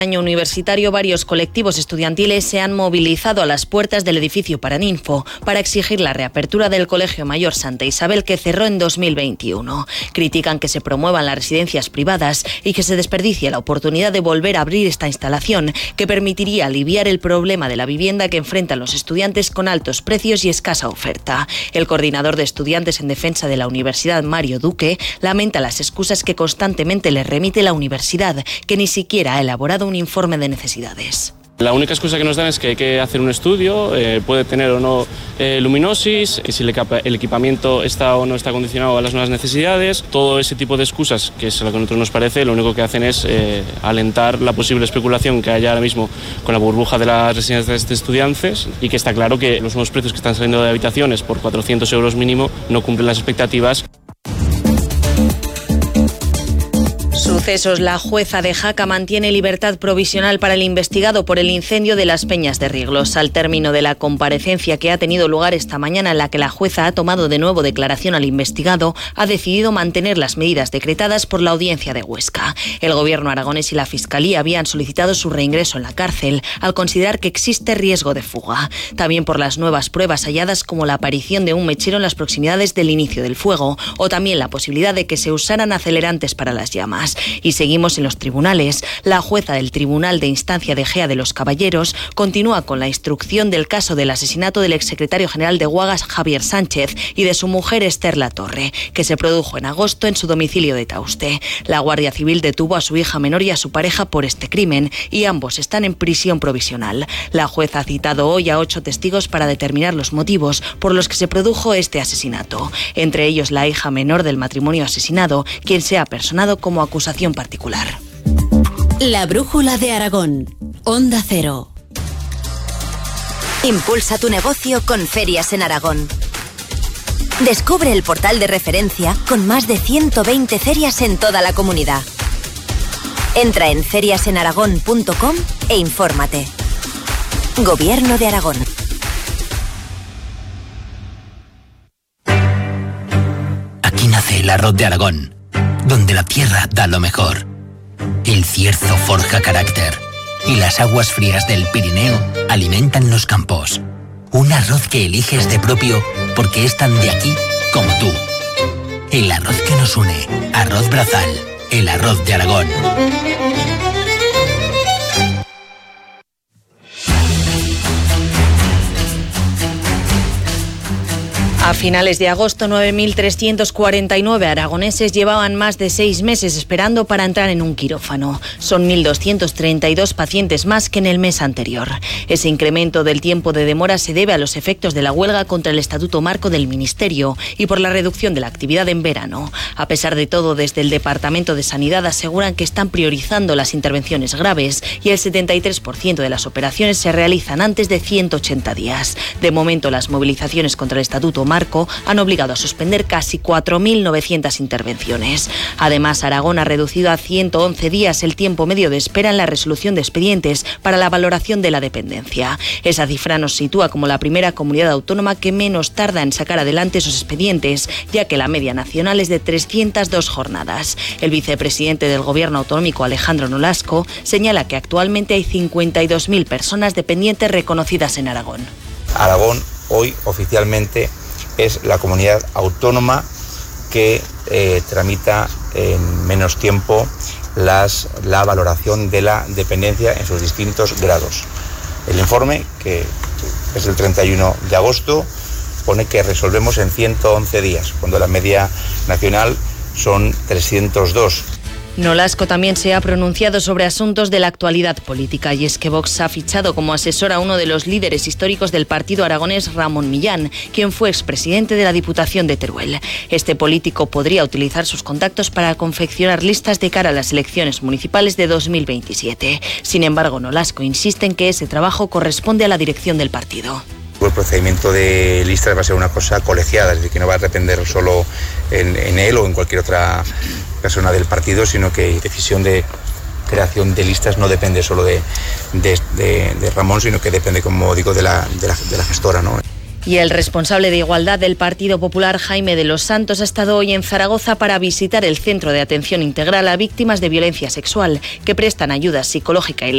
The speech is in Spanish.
Año universitario, varios colectivos estudiantiles se han movilizado a las puertas del edificio Paraninfo para exigir la reapertura del Colegio Mayor Santa Isabel, que cerró en 2021. Critican que se promuevan las residencias privadas y que se desperdicie la oportunidad de volver a abrir esta instalación, que permitiría aliviar el problema de la vivienda que enfrentan los estudiantes con altos precios y escasa oferta. El coordinador de estudiantes en defensa de la universidad, Mario Duque, lamenta las excusas que constantemente le remite la universidad, que ni siquiera ha elaborado un informe de necesidades. La única excusa que nos dan es que hay que hacer un estudio, puede tener o no luminosis, si el equipamiento está o no está condicionado a las nuevas necesidades. Todo ese tipo de excusas, que es lo que a nosotros nos parece, lo único que hacen es alentar la posible especulación que hay ahora mismo con la burbuja de las residencias de estudiantes, y que está claro que los nuevos precios que están saliendo de habitaciones por 400 euros mínimo no cumplen las expectativas. Sucesos. La jueza de Jaca mantiene libertad provisional para el investigado por el incendio de las Peñas de Rieglos. Al término de la comparecencia que ha tenido lugar esta mañana, en la que la jueza ha tomado de nuevo declaración al investigado, ha decidido mantener las medidas decretadas por la Audiencia de Huesca. El Gobierno aragonés y la Fiscalía habían solicitado su reingreso en la cárcel al considerar que existe riesgo de fuga. También por las nuevas pruebas halladas, como la aparición de un mechero en las proximidades del inicio del fuego, o también la posibilidad de que se usaran acelerantes para las llamas. Y seguimos en los tribunales. La jueza del Tribunal de Instancia de Gea de los Caballeros continúa con la instrucción del caso del asesinato del exsecretario general de Guagas, Javier Sánchez, y de su mujer, Esther Latorre, que se produjo en agosto en su domicilio de Tauste. La Guardia Civil detuvo a su hija menor y a su pareja por este crimen, y ambos están en prisión provisional. La jueza ha citado hoy a 8 testigos para determinar los motivos por los que se produjo este asesinato. Entre ellos, la hija menor del matrimonio asesinado, quien se ha personado como acusación particular. La brújula de Aragón. Onda Cero. Impulsa tu negocio con Ferias en Aragón. Descubre el portal de referencia con más de 120 ferias en toda la comunidad. Entra en feriasenaragón.com e infórmate. Gobierno de Aragón. Aquí nace el arroz de Aragón, donde la tierra da lo mejor. El cierzo forja carácter y las aguas frías del Pirineo alimentan los campos. Un arroz que eliges de propio porque es tan de aquí como tú. El arroz que nos une. Arroz Brazal, el arroz de Aragón. A finales de agosto, 9.349 aragoneses llevaban más de 6 meses esperando para entrar en un quirófano. Son 1.232 pacientes más que en el mes anterior. Ese incremento del tiempo de demora se debe a los efectos de la huelga contra el Estatuto Marco del Ministerio y por la reducción de la actividad en verano. A pesar de todo, desde el Departamento de Sanidad aseguran que están priorizando las intervenciones graves y el 73% de las operaciones se realizan antes de 180 días. De momento, las movilizaciones contra el Estatuto Marco han obligado a suspender casi 4.900 intervenciones. Además, Aragón ha reducido a 111 días el tiempo medio de espera en la resolución de expedientes para la valoración de la dependencia. Esa cifra nos sitúa como la primera comunidad autónoma que menos tarda en sacar adelante esos expedientes, ya que la media nacional es de 302 jornadas. El vicepresidente del Gobierno autonómico, Alejandro Nolasco, señala que actualmente hay 52.000 personas dependientes reconocidas en Aragón. Aragón hoy oficialmente es la comunidad autónoma que tramita en menos tiempo la valoración de la dependencia en sus distintos grados. El informe, que es el 31 de agosto, pone que resolvemos en 111 días, cuando la media nacional son 302. Nolasco también se ha pronunciado sobre asuntos de la actualidad política, y es que Vox ha fichado como asesor a uno de los líderes históricos del partido aragonés, Ramón Millán, quien fue expresidente de la Diputación de Teruel. Este político podría utilizar sus contactos para confeccionar listas de cara a las elecciones municipales de 2027. Sin embargo, Nolasco insiste en que ese trabajo corresponde a la dirección del partido. El procedimiento de listas va a ser una cosa colegiada, es decir, que no va a depender solo en él o en cualquier otra persona del partido, sino que la decisión de creación de listas no depende solo de Ramón, sino que depende, como digo, de la gestora, ¿no? Y el responsable de Igualdad del Partido Popular, Jaime de los Santos, ha estado hoy en Zaragoza para visitar el Centro de Atención Integral a Víctimas de Violencia Sexual, que prestan ayuda psicológica y